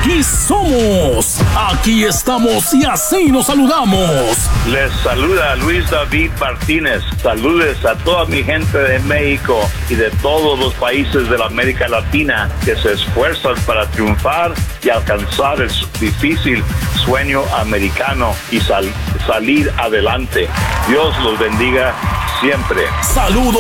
aquí somos, aquí estamos y así nos saludamos. Les saluda Luis David Martínez. Saludes a toda mi gente de México y de todos los países de la América Latina que se esfuerzan para triunfar y alcanzar el difícil sueño americano y salir adelante. Dios los bendiga siempre. Saludos.